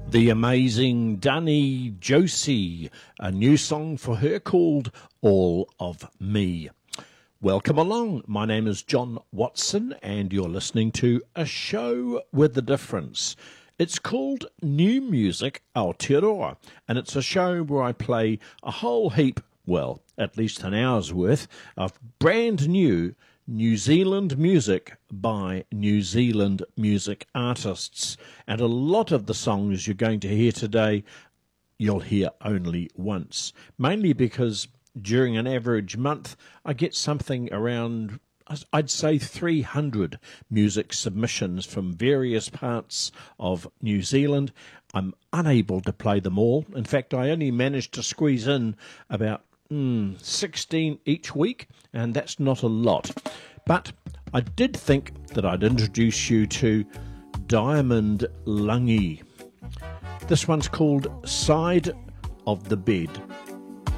The amazing Danny Josie, a new song for her called All of Me. Welcome along. My name is John Watson and you're listening to A Show with a Difference. It's called New Music Aotearoa, and it's a show where I play a whole heap, well, at least an hour's worth, of brand new New Zealand music by New Zealand music artists. And a lot of the songs you're going to hear today, you'll hear only once. Mainly because during an average month, I get something around, I'd say 300 music submissions from various parts of New Zealand. I'm unable to play them all. In fact, I only managed to squeeze in about 16 each week, and that's not a lot. But I did think that I'd introduce you to Diamond Langi. This one's called Side of the Bed.